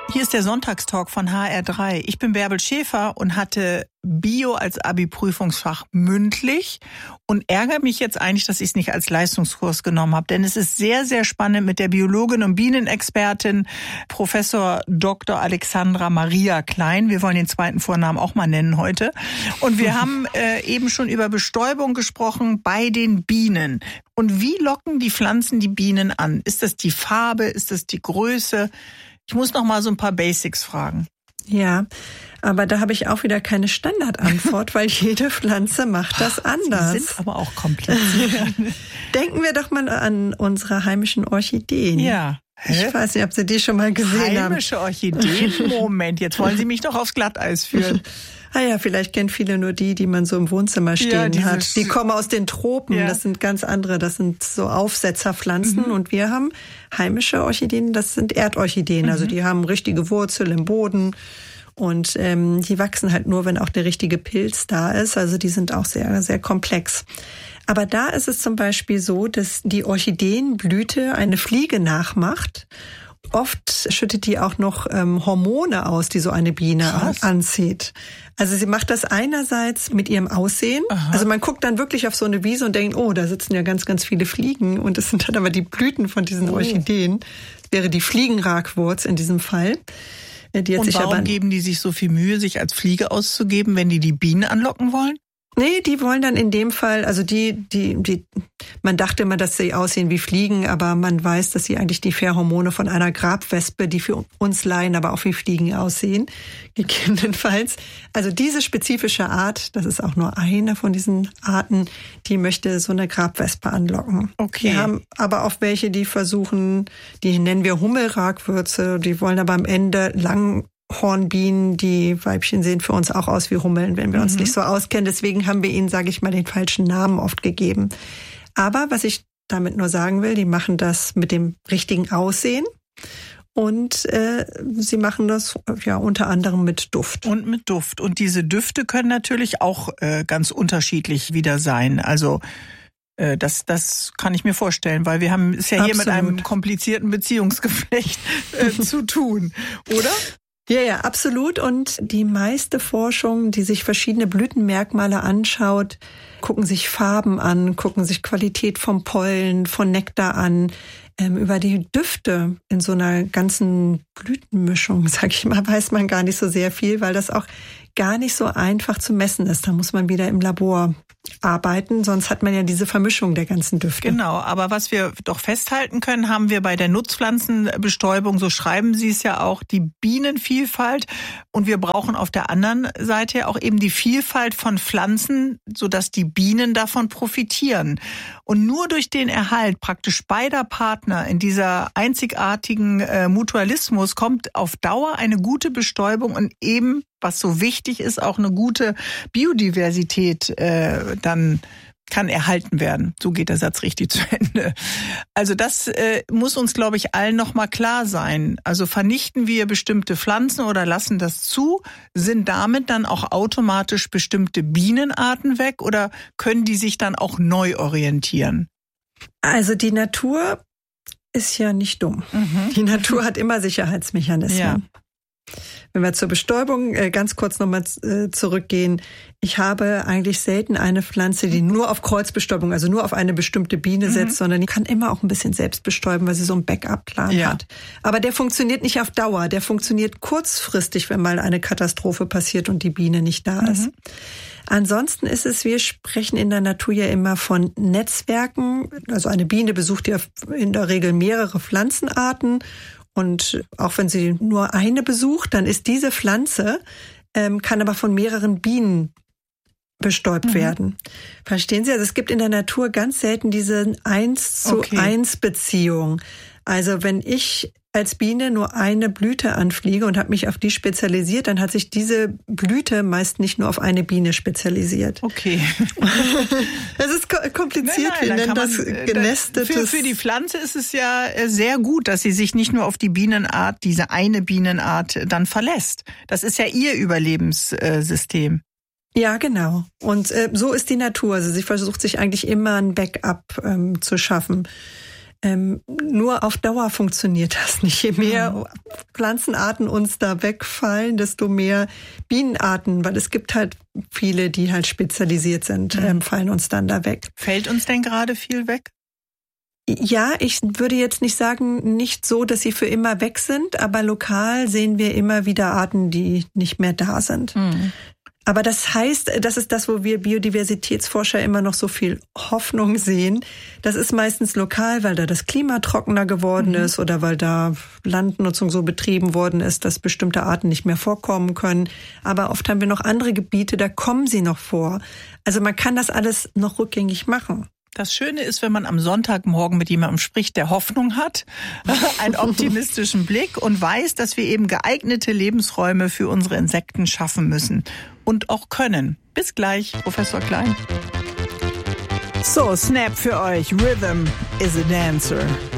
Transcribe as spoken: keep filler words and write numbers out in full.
Hier ist der Sonntagstalk von H R drei. Ich bin Bärbel Schäfer und hatte Bio als Abi-Prüfungsfach mündlich und ärgere mich jetzt eigentlich, dass ich es nicht als Leistungskurs genommen habe. Denn es ist sehr, sehr spannend mit der Biologin und Bienenexpertin Professor Doktor Alexandra Maria Klein. Wir wollen den zweiten Vornamen auch mal nennen heute. Und wir haben äh, eben schon über Bestäubung gesprochen bei den Bienen. Und wie locken die Pflanzen die Bienen an? Ist das die Farbe? Ist das die Größe? Ich muss noch mal so ein paar Basics fragen. Ja, aber da habe ich auch wieder keine Standardantwort, weil jede Pflanze macht das anders. Sie sind aber auch kompliziert. Denken wir doch mal an unsere heimischen Orchideen. Ja. Hä? Ich weiß nicht, ob Sie die schon mal gesehen Heimische haben. Heimische Orchideen? Moment, jetzt wollen Sie mich doch aufs Glatteis führen. Ah ja, vielleicht kennen viele nur die, die man so im Wohnzimmer stehen ja, hat. Die kommen aus den Tropen, ja. Das sind ganz andere, das sind so Aufsetzerpflanzen. Mhm. Und wir haben heimische Orchideen, das sind Erdorchideen. Mhm. Also die haben richtige Wurzel im Boden und ähm, die wachsen halt nur, wenn auch der richtige Pilz da ist. Also die sind auch sehr, sehr komplex. Aber da ist es zum Beispiel so, dass die Orchideenblüte eine Fliege nachmacht. Oft schüttet die auch noch ähm, Hormone aus, die so eine Biene Krass. anzieht. Also sie macht das einerseits mit ihrem Aussehen. Aha. Also man guckt dann wirklich auf so eine Wiese und denkt, oh, da sitzen ja ganz, ganz viele Fliegen. Und das sind dann aber die Blüten von diesen oh. Orchideen. Das wäre die Fliegenragwurz in diesem Fall. Die hat und sich warum aber geben die sich so viel Mühe, sich als Fliege auszugeben, wenn die die Bienen anlocken wollen? Nee, die wollen dann in dem Fall, also die, die, die, man dachte immer, dass sie aussehen wie Fliegen, aber man weiß, dass sie eigentlich die Pheromone von einer Grabwespe, die für uns Laien aber auch wie Fliegen aussehen, gegebenenfalls. Also diese spezifische Art, das ist auch nur eine von diesen Arten, die möchte so eine Grabwespe anlocken. Okay. Wir haben aber auch welche, die versuchen, die nennen wir Hummelragwürze, die wollen aber am Ende lang Hornbienen, die Weibchen sehen für uns auch aus wie Hummeln, wenn wir mhm. uns nicht so auskennen. Deswegen haben wir ihnen, sage ich mal, den falschen Namen oft gegeben. Aber was ich damit nur sagen will, die machen das mit dem richtigen Aussehen und äh, sie machen das ja unter anderem mit Duft. Und mit Duft. Und diese Düfte können natürlich auch äh, ganz unterschiedlich wieder sein. Also äh, das, das kann ich mir vorstellen, weil wir haben es ja hier Absolut. mit einem komplizierten Beziehungsgeflecht äh, zu tun, oder? Ja, ja, absolut. Und die meiste Forschung, die sich verschiedene Blütenmerkmale anschaut, gucken sich Farben an, gucken sich Qualität vom Pollen, von Nektar an. Ähm, über die Düfte in so einer ganzen Blütenmischung, sag ich mal, weiß man gar nicht so sehr viel, weil das auch gar nicht so einfach zu messen ist. Da muss man wieder im Labor arbeiten, sonst hat man ja diese Vermischung der ganzen Düfte. Genau, aber was wir doch festhalten können, haben wir bei der Nutzpflanzenbestäubung, so schreiben Sie es ja auch, die Bienenvielfalt und wir brauchen auf der anderen Seite auch eben die Vielfalt von Pflanzen, sodass die Bienen davon profitieren. Und nur durch den Erhalt praktisch beider Partner in dieser einzigartigen äh, Mutualismus kommt auf Dauer eine gute Bestäubung und eben, was so wichtig ist, auch eine gute Biodiversität äh, dann kann erhalten werden. So geht der Satz richtig zu Ende. Also das äh, muss uns, glaube ich, allen noch mal klar sein. Also vernichten wir bestimmte Pflanzen oder lassen das zu, sind damit dann auch automatisch bestimmte Bienenarten weg oder können die sich dann auch neu orientieren? Also die Natur ist ja nicht dumm. Mhm. Die Natur hat immer Sicherheitsmechanismen. Ja. Wenn wir zur Bestäubung äh, ganz kurz nochmal äh, zurückgehen. Ich habe eigentlich selten eine Pflanze, die nur auf Kreuzbestäubung, also nur auf eine bestimmte Biene setzt, mhm. sondern die kann immer auch ein bisschen selbst bestäuben, weil sie so einen Backup-Plan ja. hat. Aber der funktioniert nicht auf Dauer. Der funktioniert kurzfristig, wenn mal eine Katastrophe passiert und die Biene nicht da ist. Mhm. Ansonsten ist es, wir sprechen in der Natur ja immer von Netzwerken. Also eine Biene besucht ja in der Regel mehrere Pflanzenarten. Und auch wenn sie nur eine besucht, dann ist diese Pflanze, ähm, kann aber von mehreren Bienen bestäubt mhm. werden. Verstehen Sie? Also es gibt in der Natur ganz selten diese eins zu eins Beziehung. Also wenn ich als Biene nur eine Blüte anfliege und habe mich auf die spezialisiert, dann hat sich diese Blüte meist nicht nur auf eine Biene spezialisiert. Okay. Das ist kompliziert. Nein, nein, wir nennen das man, genestetes. Für, für die Pflanze ist es ja sehr gut, dass sie sich nicht nur auf die Bienenart, diese eine Bienenart dann verlässt. Das ist ja ihr Überlebenssystem. Ja, genau. Und äh, so ist die Natur. Also sie versucht sich eigentlich immer ein Backup ähm, zu schaffen. Ähm, nur auf Dauer funktioniert das nicht. Je mehr mhm. Pflanzenarten uns da wegfallen, desto mehr Bienenarten, weil es gibt halt viele, die halt spezialisiert sind, mhm. ähm, fallen uns dann da weg. Fällt uns denn gerade viel weg? Ja, ich würde jetzt nicht sagen, nicht so, dass sie für immer weg sind, aber lokal sehen wir immer wieder Arten, die nicht mehr da sind. Mhm. Aber das heißt, das ist das, wo wir Biodiversitätsforscher immer noch so viel Hoffnung sehen. Das ist meistens lokal, weil da das Klima trockener geworden mhm. ist oder weil da Landnutzung so betrieben worden ist, dass bestimmte Arten nicht mehr vorkommen können. Aber oft haben wir noch andere Gebiete, da kommen sie noch vor. Also man kann das alles noch rückgängig machen. Das Schöne ist, wenn man am Sonntagmorgen mit jemandem spricht, der Hoffnung hat, einen optimistischen Blick und weiß, dass wir eben geeignete Lebensräume für unsere Insekten schaffen müssen und auch können. Bis gleich, Professor Klein. So, Snap für euch. Rhythm is a dancer.